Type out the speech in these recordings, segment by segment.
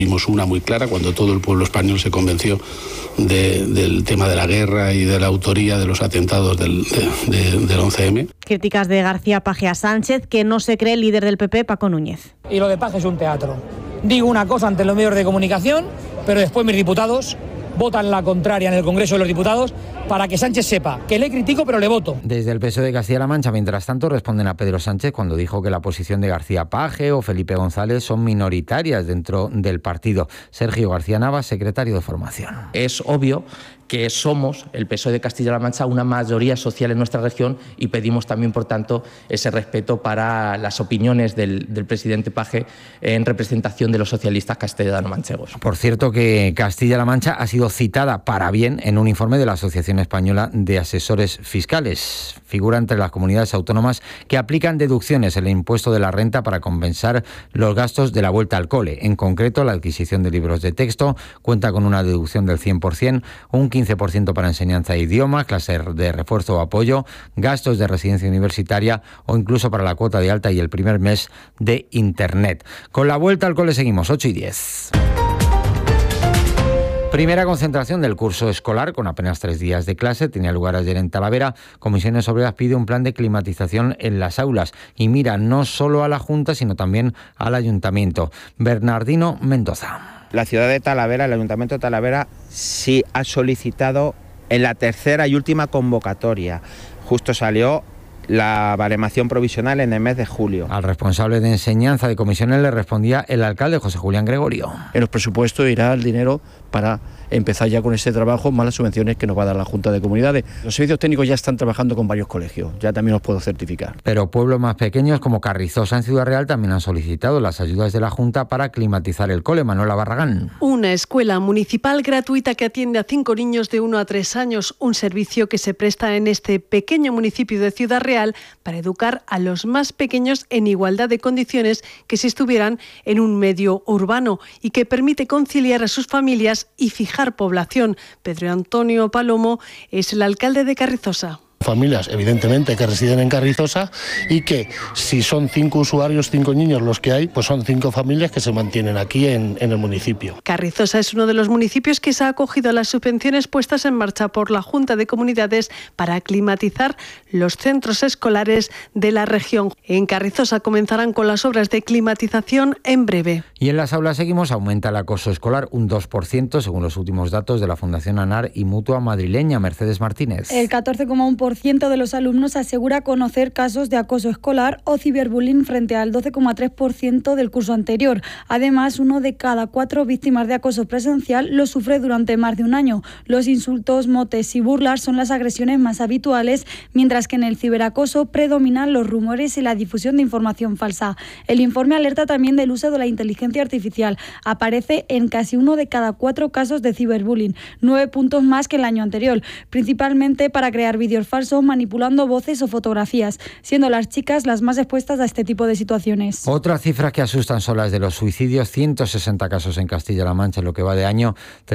Vimos una muy clara cuando todo el pueblo español se convenció del tema de la guerra y de la autoría de los atentados del 11M. Críticas de García Paje a Sánchez, que no se cree el líder del PP, Paco Núñez. Y lo de Paje es un teatro. Digo una cosa ante los medios de comunicación, pero después mis diputados votan la contraria en el Congreso de los Diputados para que Sánchez sepa que le critico pero le voto. Desde el PSOE de Castilla-La Mancha, mientras tanto, responden a Pedro Sánchez cuando dijo que la posición de García Paje o Felipe González son minoritarias dentro del partido. Sergio García Navas, secretario de Formación. Es obvio que somos, el PSOE de Castilla-La Mancha, una mayoría social en nuestra región y pedimos también, por tanto, ese respeto para las opiniones del presidente Paje en representación de los socialistas castellano-manchegos. Por cierto, que Castilla-La Mancha ha sido citada para bien en un informe de la Asociación Española de Asesores Fiscales. Figura entre las comunidades autónomas que aplican deducciones en el impuesto de la renta para compensar los gastos de la vuelta al cole. En concreto, la adquisición de libros de texto cuenta con una deducción del 100%, un 15% para enseñanza de idiomas, clases de refuerzo o apoyo, gastos de residencia universitaria o incluso para la cuota de alta y el primer mes de Internet. Con la vuelta al cole seguimos, 8:10. Primera concentración del curso escolar con apenas 3 días de clase. Tenía lugar ayer en Talavera. Comisiones Obreras pide un plan de climatización en las aulas y mira no solo a la Junta, sino también al Ayuntamiento. Bernardino Mendoza. La ciudad de Talavera, el Ayuntamiento de Talavera, sí ha solicitado en la tercera y última convocatoria. Justo salió la baremación provisional en el mes de julio. Al responsable de enseñanza de comisiones le respondía el alcalde José Julián Gregorio. En los presupuestos irá el dinero para empezar ya con ese trabajo, más las subvenciones que nos va a dar la Junta de Comunidades. Los servicios técnicos ya están trabajando con varios colegios, ya también los puedo certificar. Pero pueblos más pequeños como Carrizosa en Ciudad Real también han solicitado las ayudas de la Junta para climatizar el cole. Manuela Barragán. Una escuela municipal gratuita que atiende a 5 niños de 1 a 3 años, un servicio que se presta en este pequeño municipio de Ciudad Real para educar a los más pequeños en igualdad de condiciones que si estuvieran en un medio urbano y que permite conciliar a sus familias y fijar población. Pedro Antonio Palomo es el alcalde de Carrizosa. Familias, evidentemente, que residen en Carrizosa y que si son 5 usuarios, 5 niños los que hay, pues son 5 familias que se mantienen aquí en el municipio. Carrizosa es uno de los municipios que se ha acogido a las subvenciones puestas en marcha por la Junta de Comunidades para climatizar los centros escolares de la región. En Carrizosa comenzarán con las obras de climatización en breve. Y en las aulas seguimos, aumenta el acoso escolar un 2%, según los últimos datos de la Fundación ANAR y Mutua madrileña. Mercedes Martínez. El 14,1% de los alumnos asegura conocer casos de acoso escolar o ciberbullying frente al 12,3% del curso anterior. Además, 1 de cada 4 víctimas de acoso presencial lo sufre durante más de un año. Los insultos, motes y burlas son las agresiones más habituales, mientras que en el ciberacoso predominan los rumores y la difusión de información falsa. El informe alerta también del uso de la inteligencia artificial. Aparece en casi 1 de cada 4 casos de ciberbullying, 9 puntos más que el año anterior, principalmente para crear vídeos falsos, manipulando voces o fotografías, siendo las chicas las más expuestas a este tipo de situaciones. Otras cifras que asustan son las de los suicidios, 160 casos en Castilla-La Mancha en lo que va de año,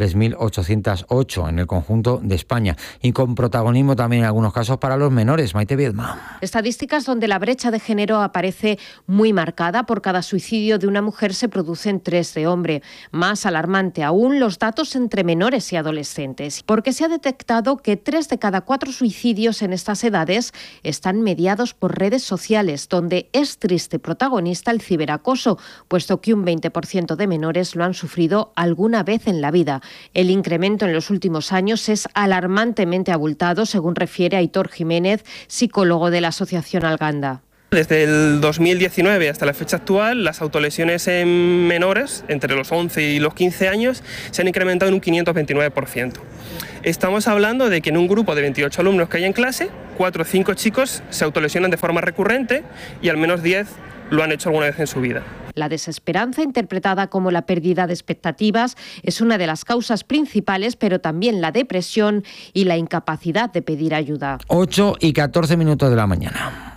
3.808 en el conjunto de España, y con protagonismo también en algunos casos para los menores. Maite Viedma. Estadísticas donde la brecha de género aparece muy marcada. Por cada suicidio de una mujer se producen 3 de hombre. Más alarmante aún los datos entre menores y adolescentes, porque se ha detectado que 3 de cada 4 suicidios en estas edades están mediados por redes sociales, donde es triste protagonista el ciberacoso, puesto que un 20% de menores lo han sufrido alguna vez en la vida. El incremento en los últimos años es alarmantemente abultado, según refiere Aitor Jiménez, psicólogo de la Asociación Alganda. Desde el 2019 hasta la fecha actual, las autolesiones en menores, entre los 11 y los 15 años, se han incrementado en un 529%. Estamos hablando de que en un grupo de 28 alumnos que hay en clase, 4 o 5 chicos se autolesionan de forma recurrente y al menos 10 lo han hecho alguna vez en su vida. La desesperanza, interpretada como la pérdida de expectativas, es una de las causas principales, pero también la depresión y la incapacidad de pedir ayuda. 8:14 de la mañana.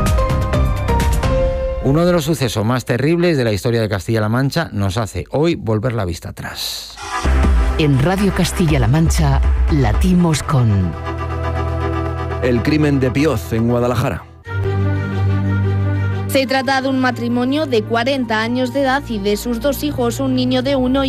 Uno de los sucesos más terribles de la historia de Castilla-La Mancha nos hace hoy volver la vista atrás. En Radio Castilla-La Mancha latimos con el crimen de Pioz en Guadalajara. Se trata de un matrimonio de 40 años de edad y de sus 2 hijos, un niño de 1 y